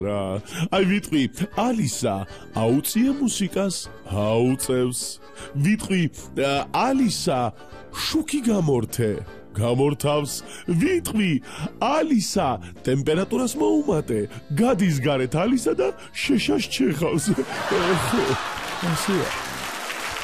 აი ვიტყვი ალისა აუწია მუსიკას აუწევს ვიტყვი ალისა შუქი გამორთე გამორთავს ვიტყვი ალისა ტემპერატურას მოუმატე გადის გარეთ ალისა და შეშას ჩეხავს ხო ასეა